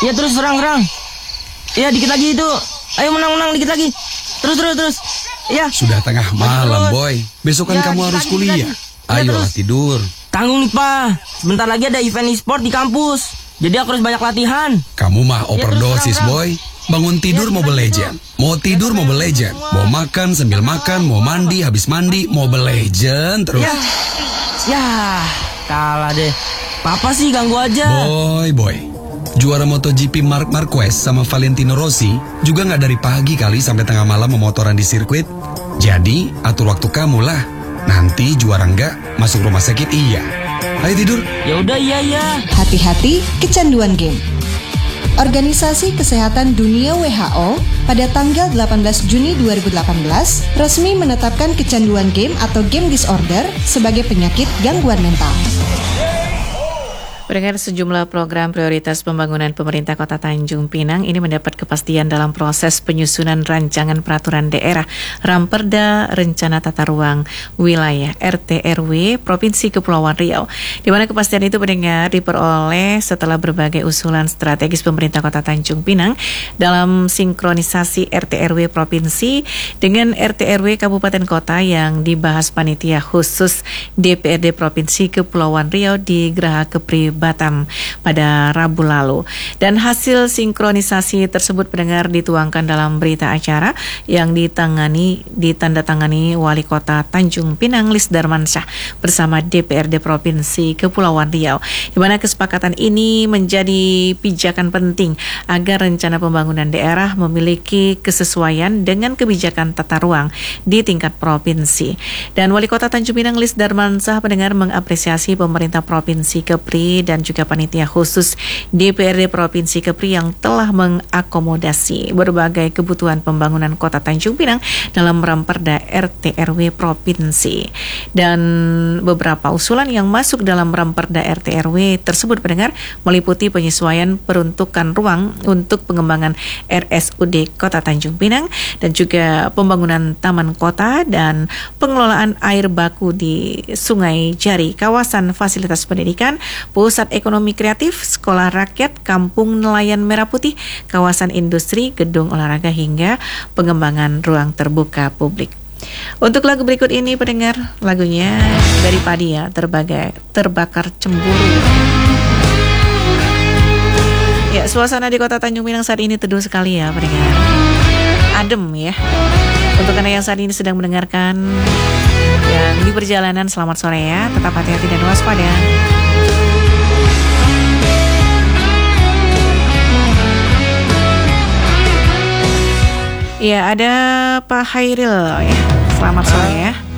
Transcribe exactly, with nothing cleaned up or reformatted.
Ya terus serang-serang. Ya dikit lagi itu. Ayo menang-menang dikit lagi. Terus terus terus. Ya. Sudah tengah malam, terus. Boy. Besok kan Ya, kamu harus lagi, kuliah. lagi. Ya, Ayolah terus. tidur. Tanggung nih, Pak. Sebentar lagi ada event e-sport di kampus. Jadi aku harus banyak latihan. Kamu mah Ya, overdosis, terus, serang, Boy. Bangun tidur Ya, Mobile kita Legend. gitu. Mau tidur Ya, Mobile kita Legend. semua. Mau makan sambil makan, mau mandi habis mandi Mobile Legend terus. Ya. Ya, kalah deh. Papa sih ganggu aja. Boy, boy. Juara MotoGP Marc Marquez sama Valentino Rossi juga nggak dari pagi kali sampai tengah malam memotoran di sirkuit. Jadi, atur waktu kamu lah. Nanti juara nggak, masuk rumah sakit iya. Ayo tidur. Ya udah, iya ya. Hati-hati kecanduan game. Organisasi Kesehatan Dunia W H O pada tanggal delapan belas Juni dua ribu delapan belas resmi menetapkan kecanduan game atau game disorder sebagai penyakit gangguan mental. Pendengar, sejumlah program prioritas pembangunan pemerintah Kota Tanjung Pinang ini mendapat kepastian dalam proses penyusunan rancangan peraturan daerah Ramperda Rencana Tata Ruang Wilayah R T R W Provinsi Kepulauan Riau. Di mana kepastian itu pendengar diperoleh setelah berbagai usulan strategis pemerintah Kota Tanjung Pinang dalam sinkronisasi R T R W Provinsi dengan R T R W Kabupaten Kota yang dibahas panitia khusus D P R D Provinsi Kepulauan Riau di Geraha Kepri Batam pada Rabu lalu. Dan hasil sinkronisasi tersebut pendengar dituangkan dalam berita acara yang ditangani ditandatangani Wali Kota Tanjung Pinang Lis Darmansyah bersama D P R D Provinsi Kepulauan Riau. Di mana kesepakatan ini menjadi pijakan penting agar rencana pembangunan daerah memiliki kesesuaian dengan kebijakan tata ruang di tingkat provinsi. Dan Wali Kota Tanjung Pinang Lis Darmansyah pendengar mengapresiasi pemerintah Provinsi Kepri dan juga panitia khusus D P R D Provinsi Kepri yang telah mengakomodasi berbagai kebutuhan pembangunan Kota Tanjung Pinang dalam Ramperda R T R W Provinsi. Dan beberapa usulan yang masuk dalam Ramperda R T R W tersebut pendengar meliputi penyesuaian peruntukan ruang untuk pengembangan R S U D Kota Tanjung Pinang dan juga pembangunan taman kota dan pengelolaan air baku di Sungai Jari, kawasan fasilitas pendidikan, pusat ekonomi kreatif, sekolah rakyat, kampung nelayan Merah Putih, kawasan industri, gedung olahraga hingga pengembangan ruang terbuka publik. Untuk lagu berikut ini pendengar, lagunya dari Padia, terbagai terbakar cemburu. Ya, suasana di Kota Tanjung Pinang saat ini teduh sekali ya pendengar. Adem ya. Untuk Anda yang saat ini sedang mendengarkan yang di perjalanan, selamat sore ya. Tetap hati-hati dan waspada. Ya, ada Pak Hairil ya. Selamat sore ya.